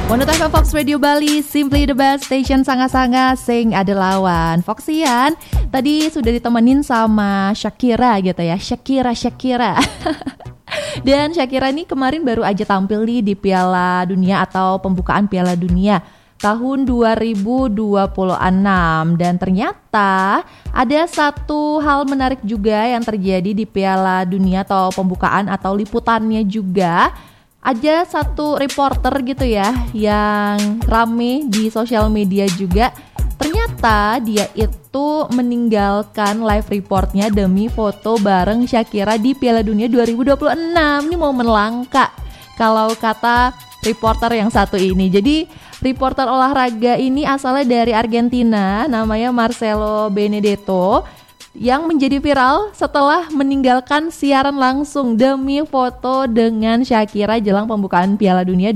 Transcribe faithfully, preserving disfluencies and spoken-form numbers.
seratus F M Fox Radio Bali, simply the best station sanga-sanga sing ada lawan. Foxian, tadi sudah ditemenin sama Shakira gitu ya, Shakira Shakira. Dan Shakira ini kemarin baru aja tampil nih di Piala Dunia atau pembukaan Piala Dunia tahun dua ribu dua puluh enam. Dan ternyata ada satu hal menarik juga yang terjadi di Piala Dunia atau pembukaan atau liputannya juga. Ada satu reporter gitu ya yang rame di sosial media juga. Ternyata dia itu meninggalkan live reportnya demi foto bareng Shakira di Piala Dunia dua ribu dua puluh enam. Ini momen langka kalau kata reporter yang satu ini. Jadi reporter olahraga ini asalnya dari Argentina, namanya Marcelo Benedetto, yang menjadi viral setelah meninggalkan siaran langsung demi foto dengan Shakira jelang pembukaan Piala Dunia